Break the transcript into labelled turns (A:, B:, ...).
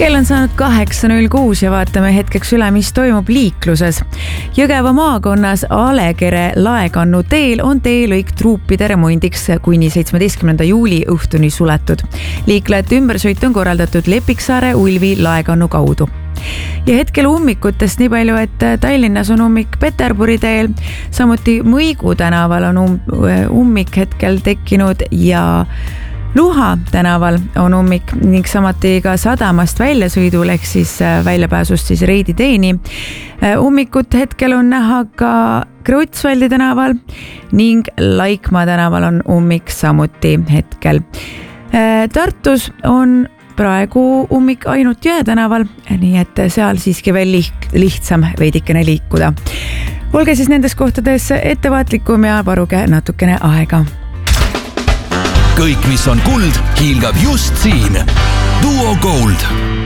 A: Kell on saanud 8.06 ja vaatame hetkeks üle, mis toimub liikluses. Jõgeva maakonnas Alekere Laekannu teel on teelõik truupide remondiks kuni 17. juuli õhtuni suletud. Liiklejate ümbersõit on korraldatud Lepiksaare Ulvi Laekannu kaudu. Ja hetkel ummikutest nii palju, et Tallinnas on ummik Peterburi teel, samuti Mõigu tänaval on ummik hetkel tekkinud ja Luha tänaval on ummik ning samuti ka sadamast väljasõidul ehk siis väljapääsust siis Reidi teeni. Ummikut hetkel on näha ka Kreutzwaldi tänaval ning Laikmaa tänaval on ummik samuti hetkel. Tartus on praegu ummik ainult Jõe tänaval, nii et seal siiski veel lihtsam veidikene liikuda. Olge siis nendes kohtades ettevaatlikum ja varuge natukene aega.
B: Kõik, mis on kuld, hiilgab just siin. Duo Gold.